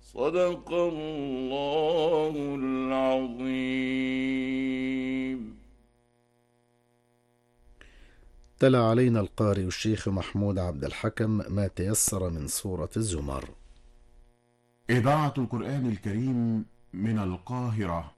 صدق الله العظيم. تلا علينا القارئ الشيخ محمود عبد الحكم ما تيسر من سورة الزمر. إذاعة القرآن الكريم من القاهرة.